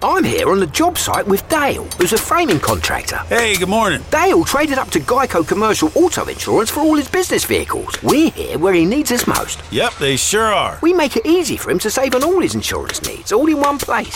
I'm here on the job site with Dale, who's a framing contractor. Hey, good morning. Dale traded up to Geico Commercial Auto Insurance for all his business vehicles. We're here where he needs us most. Yep, they sure are. We make it easy for him to save on all his insurance needs, all in one place.